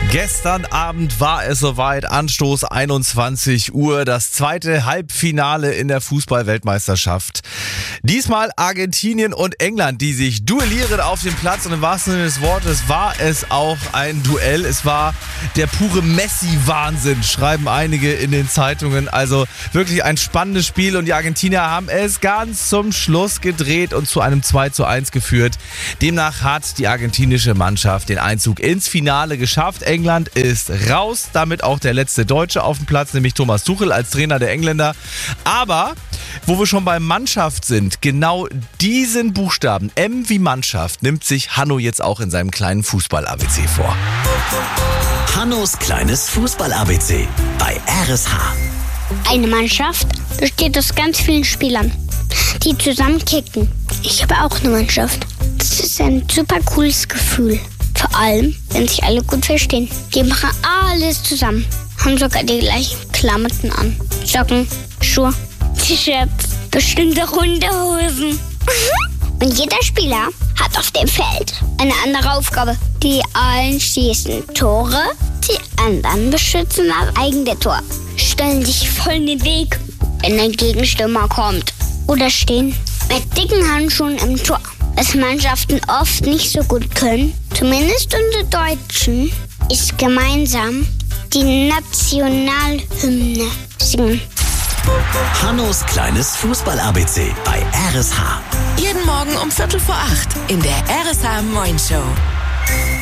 Gestern Abend war es soweit, Anstoß 21 Uhr, das zweite Halbfinale in der Fußball-Weltmeisterschaft. Diesmal Argentinien und England, die sich duellieren auf dem Platz, und im wahrsten Sinne des Wortes war es auch ein Duell. Es war der pure Messi-Wahnsinn, schreiben einige in den Zeitungen. Also wirklich ein spannendes Spiel, und die Argentinier haben es ganz zum Schluss gedreht und zu einem 2:1 geführt. Demnach hat die argentinische Mannschaft den Einzug ins Finale geschafft. England ist raus, damit auch der letzte Deutsche auf dem Platz, nämlich Thomas Tuchel als Trainer der Engländer. Aber wo wir schon bei Mannschaft sind, genau diesen Buchstaben, M wie Mannschaft, nimmt sich Hanno jetzt auch in seinem kleinen Fußball-ABC vor. Hannos kleines Fußball-ABC bei RSH. Eine Mannschaft besteht aus ganz vielen Spielern, die zusammen kicken. Ich habe auch eine Mannschaft. Das ist ein super cooles Gefühl. Vor allem, wenn sich alle gut verstehen. Die machen alles zusammen, haben sogar die gleichen Klamotten an. Socken, Schuhe, T-Shirts, bestimmte Unterhosen. Und jeder Spieler hat auf dem Feld eine andere Aufgabe. Die einen schießen Tore, die anderen beschützen das eigene Tor. Stellen sich voll in den Weg, wenn ein Gegenstürmer kommt. Oder stehen mit dicken Handschuhen im Tor. Was Mannschaften oft nicht so gut können, zumindest unter Deutschen, ist gemeinsam die Nationalhymne singen. Hannos kleines Fußball-ABC bei RSH. Jeden Morgen um 7:45 in der RSH Morning Show.